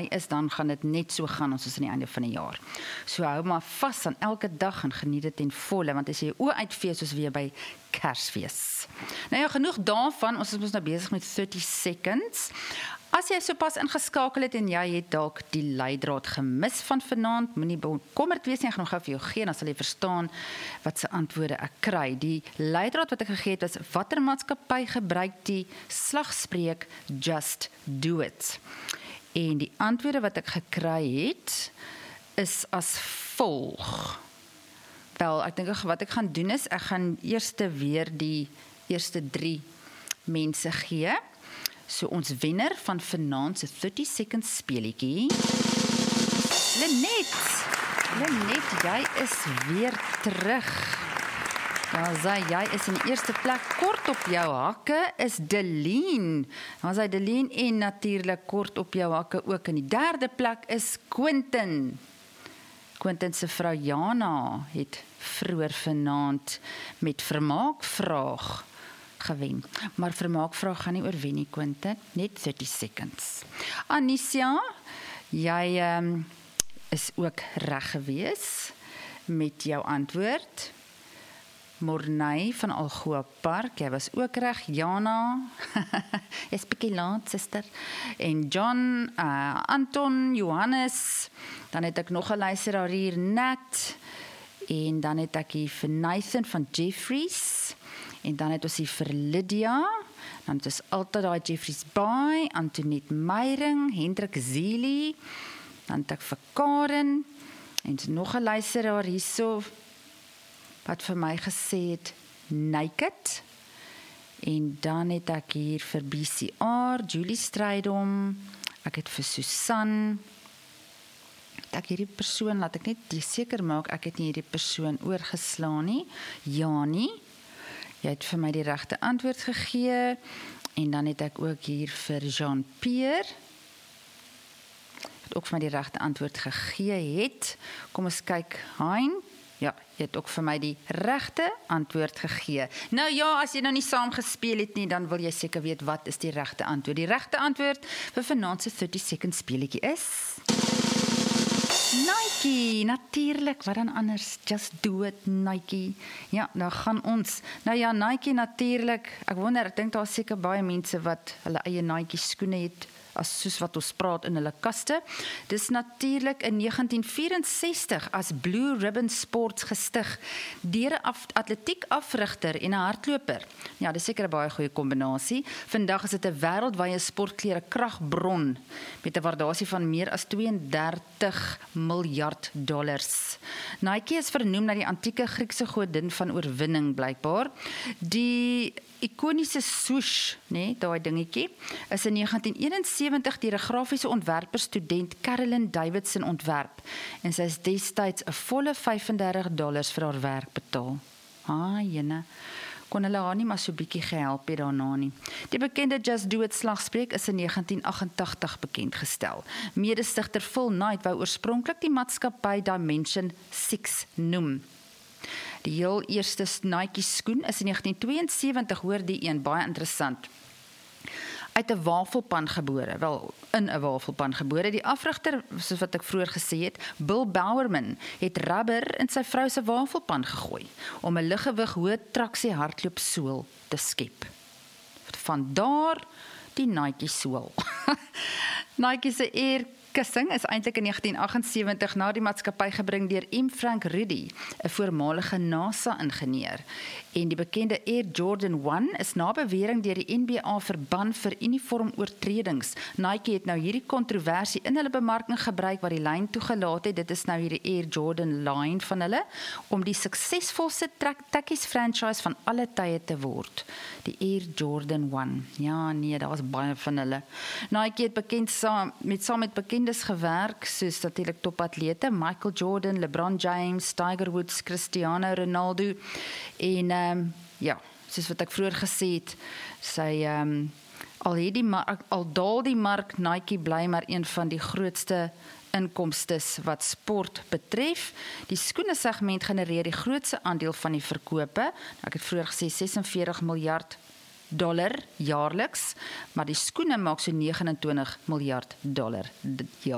by is, dan gaan dit net so gaan ons is aan die einde van die jaar. So hou maar vas aan elke dag en geniet dit ten volle, want as jy jou oë uitvee soos weer by Kersfees. Nou ja, genoeg daarvan, ons is mos nou besig met 30 seconds. As jy sopas ingeskakel het en jy het dalk die leidraad gemis van vanaand, moenie bekommerd wees nie, ek gaan nog gou vir jou gee, dan sal jy verstaan wat se antwoorde ek kry. Die leidraad wat ek gegee het was, watter maatskappy gebruik die slagspreuk just do it? En die antwoorde wat ek gekry het, is as volg. Wel, ek dink wat ek gaan doen is, ek gaan eers weer die eerste 3 mense gee. So ons wenner van vanaand se 30 seconds speletjie, Lenet, jy is weer terug. Jy is in die eerste plek, kort op jou hakke is Deline. Deline en natuurlik kort op jou hakke ook. In die derde plek is Quentin. Quentin se vrou Jana het vroeër vanaand met vermaakvraag gewen. Maar vermaakvraag gaan nie oor wen nie, Quentin, net 30 seconds. Anisia, jy is ook reg gewees met jou antwoord. Morney van Algoa Park, jy was ook reg. Jana, is bietjie laat, sister. En John, Anton, Johannes, dan het ek nog 'n luisteraar hier, Nat, en dan het ek hier vir Nathan van Jeffries, en dan het ons hier vir Lydia, dan het ons altyd daai Jeffries Bay, Antoinette Meyring, Hendrik Zili, dan het ek vir Karen, en nog 'n luisteraar hierso, wat vir my gesê het, Naked, en dan het ek hier vir BCR, Julie Strydom, ek het vir Susan, ek hierdie persoon, laat ek net seker maak, ek het nie hierdie persoon oorgeslaan nie, Janie, jy het vir my die regte antwoord gegee, en dan het ek ook hier vir Jean-Pierre, wat ook vir my die regte antwoord gegee het, kom ons kyk, Hein, ja, jy het ook vir my die regte antwoord gegee. Nou ja, as jy nou nie saam gespeel het nie, dan wil jy seker weet wat is die regte antwoord. Die regte antwoord vir vanaand se 30 seconds speletjie is Nike, natuurlik, wat dan anders, just do it, Nike. Ja, nou gaan ons. Nou ja, Nike natuurlik, ek wonder, ek dink daar is seker baie mense wat hulle eie Nike skoene het, soos wat ons praat in hulle kaste. Dis natuurlik in 1964 as Blue Ribbon Sports gestig deur 'n atletiekafrigter en 'n hardloper. Ja, dis seker 'n baie goeie kombinasie. Vandag is dit 'n wêreldwye sportklere kragbron met 'n waardasie van meer as $32 miljard. Nike is vernoem na die antieke Griekse godin van oorwinning blykbaar. Die ikoniese swoosh, daai dingetjie, is in 1971 deur 'n grafiese ontwerper student Carolyn Davidson ontwerp en sy is destyds 'n volle $35 vir haar werk betaal. Jene, kon hulle haar nie maar so bietjie gehelp het daarna nie. Die bekende Just Do It slagspreuk is in 1988 bekendgestel. Mede-stigter Phil Knight wou oorspronklik die maatskappy Dimension 6 noem. Die heel eerste Nike skoen is in 1972, hoor die een, baie interessant, uit 'n wafelpan gebore, wel, in 'n wafelpan gebore. Die afrigter, soos wat ek vroeër gesê het, Bill Bowerman, het rubber in sy vrou se wafelpan gegooi, om 'n liggewig hoë traksie hardloopsool te skep. Vandaar die Nike sool. Nike se Air kussing is eintlik in 1978 na die maatskappy gebring deur M. Frank Riddy, 'n voormalige NASA-ingenieur. En die bekende Air Jordan 1 is na bewering deur die NBA verban vir uniformoortredings. Nike het nou hierdie kontroversie in hulle bemarking gebruik wat die lyn toegelaat het. Dit is nou hierdie Air Jordan line van hulle, om die suksesvolste tekkies franchise van alle tye te word. Die Air Jordan 1. Ja, nee, daar was baie van hulle. Nike het saam met bekendes gewerk, soos natuurlik topatlete, Michael Jordan, LeBron James, Tiger Woods, Cristiano Ronaldo, en ja, soos wat ek vroeër gesê het, sy al daal die mark, Nike bly maar een van die grootste inkomstes wat sport betref. Die skoenesegment genereer die grootste aandeel van die verkope. Ek het vroeër gesê $46 miljard jaarliks, maar die skoene maak so $29 miljard